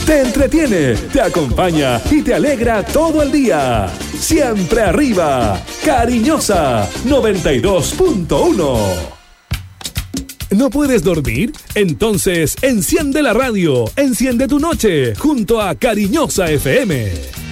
te entretiene, te acompaña y te alegra todo el día. Siempre arriba, Cariñosa 92.1. ¿No puedes dormir? Entonces enciende la radio, enciende tu noche junto a Cariñosa FM.